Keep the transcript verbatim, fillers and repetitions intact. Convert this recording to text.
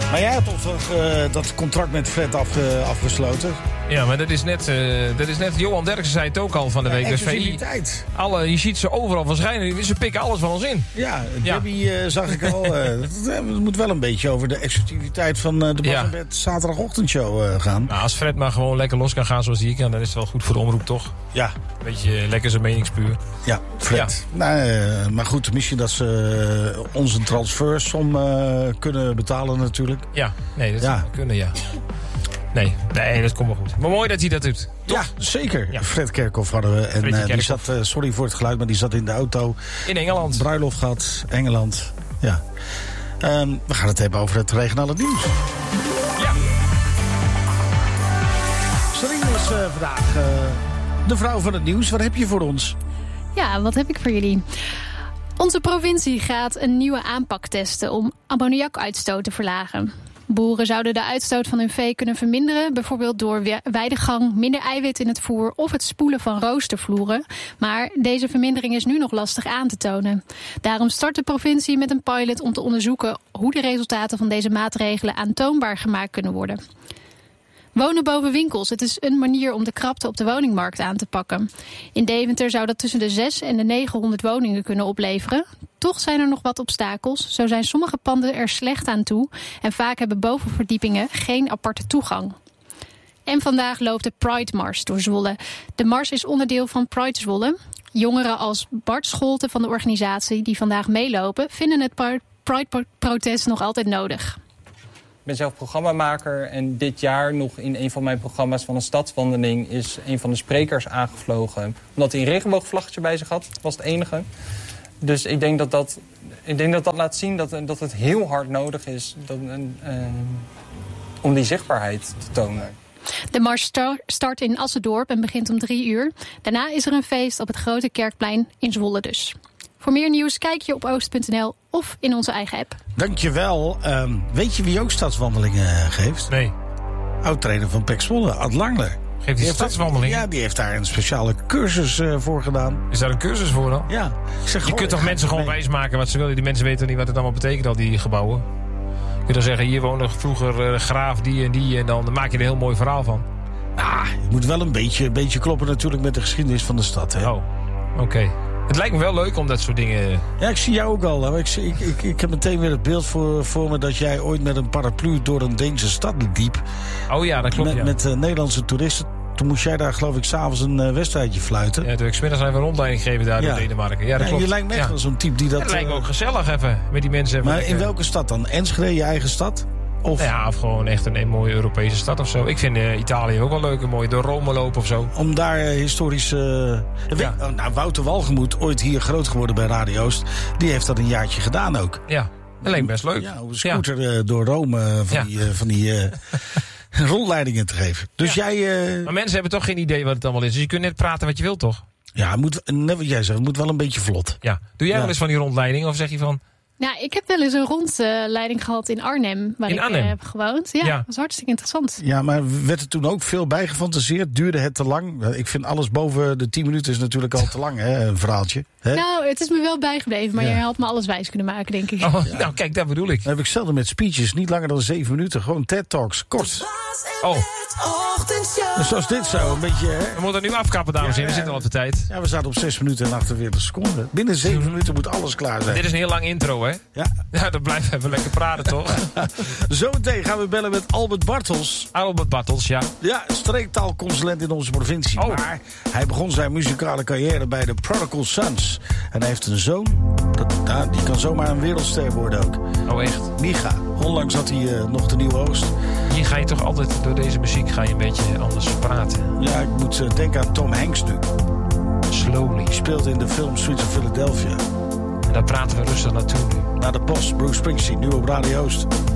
Maar jij hebt toch uh, dat contract met Fred afge, afgesloten? Ja, maar dat is net, uh, dat is net Johan Derksen zei het ook al van de week. Ja, de V I, alle, je ziet ze overal verschijnen. Ze pikken alles van ons in. Ja, Debbie ja. Uh, zag ik al. Uh, het moet wel een beetje over de exclusiviteit van uh, de Bas ja. en Bert zaterdagochtendshow uh, gaan. Nou, als Fred maar gewoon lekker los kan gaan zoals hij kan, dan is het wel goed voor de omroep, toch? Ja. Een beetje lekker zijn meningspuur. Ja, Fred. Ja. Nou, uh, maar goed, misschien dat ze uh, onze transfers om uh, kunnen betalen natuurlijk. Ja, nee, dat ja. zou kunnen, ja. Nee, nee, dat komt wel goed. Maar mooi dat hij dat doet. Toch? Ja, zeker. Ja. Fred Kerkhoff hadden we. En uh, die zat, uh, sorry voor het geluid, maar die zat in de auto. In Engeland. Bruiloft gehad, Engeland. Ja. Um, we gaan het hebben over het regionale nieuws. Ja. Sarine is uh, vandaag uh, de vrouw van het nieuws. Wat heb je voor ons? Ja, wat heb ik voor jullie? Onze provincie gaat een nieuwe aanpak testen om ammoniakuitstoot te verlagen. Boeren zouden de uitstoot van hun vee kunnen verminderen, bijvoorbeeld door weidegang, minder eiwit in het voer of het spoelen van roostervloeren. Maar deze vermindering is nu nog lastig aan te tonen. Daarom start de provincie met een pilot om te onderzoeken hoe de resultaten van deze maatregelen aantoonbaar gemaakt kunnen worden. Wonen boven winkels. Het is een manier om de krapte op de woningmarkt aan te pakken. In Deventer zou dat tussen de zes en de negenhonderd woningen kunnen opleveren. Toch zijn er nog wat obstakels. Zo zijn sommige panden er slecht aan toe. En vaak hebben bovenverdiepingen geen aparte toegang. En vandaag loopt de Pride Mars door Zwolle. De mars is onderdeel van Pride Zwolle. Jongeren als Bart Scholte van de organisatie die vandaag meelopen vinden het Pride-protest nog altijd nodig. Ik ben zelf programmamaker en dit jaar nog in een van mijn programma's van een stadswandeling is een van de sprekers aangevlogen. Omdat hij een regenboogvlaggetje bij zich had, dat was het enige. Dus ik denk dat dat, ik denk dat, dat laat zien dat, dat het heel hard nodig is dat, uh, om die zichtbaarheid te tonen. De mars start in Assendorp en begint om drie uur. Daarna is er een feest op het Grote Kerkplein in Zwolle dus. Voor meer nieuws kijk je op oost punt n l of in onze eigen app. Dankjewel. Um, weet je wie ook stadswandelingen geeft? Nee. Oud-trainer van P E C Zwolle, Ad Langler. Geeft hij stadswandelingen? Ja, die heeft daar een speciale cursus uh, voor gedaan. Is daar een cursus voor dan? Ja. Ik zeg, je kunt toch mensen gewoon nee. wijsmaken wat ze willen. Die mensen weten niet wat het allemaal betekent, al die gebouwen. Je kunt dan zeggen, hier woonde vroeger uh, graaf die en die. En dan maak je er een heel mooi verhaal van. Ah, je moet wel een beetje, een beetje kloppen natuurlijk met de geschiedenis van de stad. Hè? Oh, oké. Okay. Het lijkt me wel leuk om dat soort dingen... Ja, ik zie jou ook al. Ik, ik, ik, ik heb meteen weer het beeld voor, voor me dat jij ooit met een paraplu door een Deense stad liep. Oh ja, dat klopt, Met, ja. met uh, Nederlandse toeristen. Toen moest jij daar geloof ik s'avonds een uh, wedstrijdje fluiten. Ja, toen ik 's middags even een rondleiding gegeven daar ja. in Denemarken. Ja, dat ja, klopt. Je lijkt me echt ja. wel zo'n type die dat... Het lijkt me ook gezellig even met die mensen. Maar lekker. In welke stad dan? Enschede, je eigen stad? Of... Ja, of gewoon echt een, een mooie Europese stad of zo. Ik vind uh, Italië ook wel leuk, een mooie door Rome lopen of zo. Om daar uh, historisch... Uh... Ja. Oh, nou, Wouter Walgemoed, ooit hier groot geworden bij Radio Oost, die heeft dat een jaartje gedaan ook. Ja, dat leek best leuk. Ja, een scooter ja. uh, door Rome uh, van, ja. die, uh, van die uh, rondleidingen te geven. Dus ja. jij... Uh... Maar mensen hebben toch geen idee wat het allemaal is. Dus je kunt net praten wat je wilt, toch? Ja, het moet, net wat jij zegt, het moet wel een beetje vlot. Ja. Doe jij ja. wel eens van die rondleiding of zeg je van... Nou, ik heb wel eens een rondleiding gehad in Arnhem, waar in ik Arnhem? heb gewoond. Ja, ja, dat was hartstikke interessant. Ja, maar werd er toen ook veel bijgefantaseerd? Duurde het te lang? Ik vind alles boven de tien minuten is natuurlijk al te lang, hè, een verhaaltje. Hè? Nou, het is me wel bijgebleven, maar ja. je had me alles wijs kunnen maken, denk ik. Oh, ja. Nou, kijk, dat bedoel ik. Dat heb ik zelden met speeches, niet langer dan zeven minuten. Gewoon TED-talks, kort. Oh. Dus zoals dit zo, een beetje... Hè? We moeten nu afkappen, dames en heren. Ja, ja. We zitten al op de tijd. Ja, we zaten op zes minuten en achtenveertig seconden. Binnen zeven minuten moet alles klaar zijn. Dit is een heel lang intro, hè? Ja. Ja, dan blijven we even lekker praten, toch? Zometeen gaan we bellen met Albert Bartels. Albert Bartels, ja. Ja, streektaalconsulent in onze provincie. Oh. Maar hij begon zijn muzikale carrière bij de Prodigal Sons. En hij heeft een zoon, dat, nou, die kan zomaar een wereldster worden ook. Oh, echt? Micha. Onlangs had hij uh, nog de nieuwe host. Hier ga je toch altijd, door deze muziek ga je een beetje anders praten. Ja, ik moet uh, denken aan Tom Hanks nu. Slowly. Die speelt in de film Streets of Philadelphia. En daar praten we rustig naartoe nu. Naar de post, Bruce Springsteen, nu op Radio Oost.